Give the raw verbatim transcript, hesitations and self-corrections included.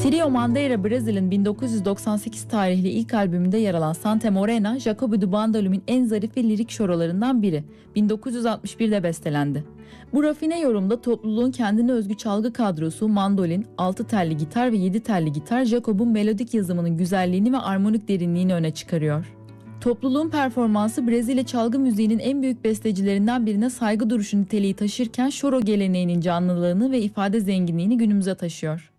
Trio Mandeira, Brezilya'nın bin dokuz yüz doksan sekiz tarihli ilk albümünde yer alan Santa Morena, Jacobo do Bandolum'un en zarif ve lirik şorolarından biri. bin dokuz yüz altmış birde bestelendi. Bu rafine yorumda topluluğun kendine özgü çalgı kadrosu, mandolin, altı telli gitar ve yedi telli gitar, Jacob'un melodik yazımının güzelliğini ve armonik derinliğini öne çıkarıyor. Topluluğun performansı Brezilya çalgı müziğinin en büyük bestecilerinden birine saygı duruşu niteliği taşırken şoro geleneğinin canlılığını ve ifade zenginliğini günümüze taşıyor.